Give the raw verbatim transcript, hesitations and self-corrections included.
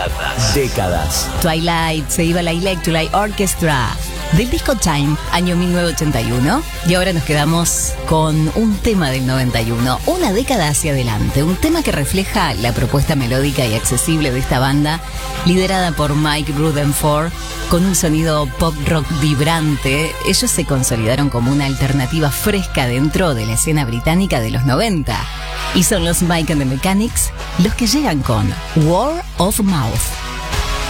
Décadas. Décadas. Twilight, se iba la Electric Orchestra del disco Time, año mil novecientos ochenta y uno. Y ahora nos quedamos con un tema del noventa y uno, una década hacia adelante. Un tema que refleja la propuesta melódica y accesible de esta banda, liderada por Mike Rutherford, con un sonido pop rock vibrante. Ellos se consolidaron como una alternativa fresca dentro de la escena británica de los noventa. Y son los Mike and the Mechanics los que llegan con Word of Mouth.